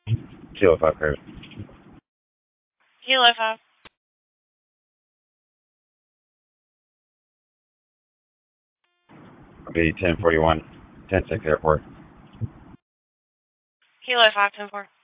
Kilo 5 clear. Kilo 5. Okay, 1041, 10-6 airport. Kilo 5, 10-4.